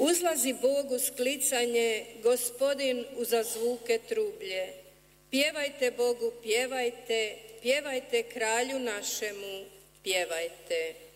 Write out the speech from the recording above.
Uzlazi Bog uz klicanje, Gospodin uza zvuke trublje. Pjevajte Bogu, pjevajte, pjevajte kralju našemu, pjevajte.